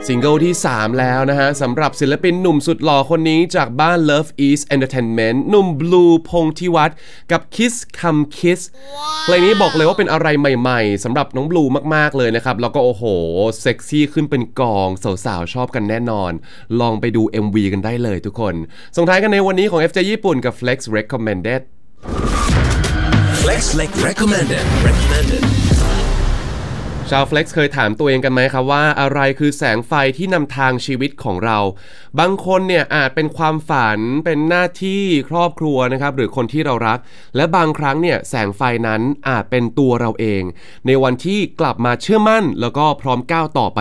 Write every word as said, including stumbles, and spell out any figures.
ซิงเกิลที่สามแล้วนะฮะสำหรับศิลปินหนุ่มสุดหล่อคนนี้จากบ้าน Love East Entertainment หนุ่มบลูพงษ์ธิวัฒน์กับ Kiss Come Kiss เพลงนี้บอกเลยว่าเป็นอะไรใหม่ๆสำหรับน้องบลูมากๆเลยนะครับแล้วก็โอ้โหเซ็กซี่ขึ้นเป็นกองสาวๆชอบกันแน่นอนลองไปดู เอ็ม วี กันได้เลยทุกคนส่งท้ายกันในวันนี้ของ เอฟ เจ ญี่ปุ่นกับ Flex Recommended Flex Recommended Recommended ชาว Flex เคยถามตัวเองกันไหมครับว่าอะไรคือแสงไฟที่นำทางชีวิตของเราบางคนเนี่ยอาจเป็นความฝันเป็นหน้าที่ครอบครัวนะครับหรือคนที่เรารักและบางครั้งเนี่ยแสงไฟนั้นอาจเป็นตัวเราเองในวันที่กลับมาเชื่อมั่นแล้วก็พร้อมก้าวต่อไป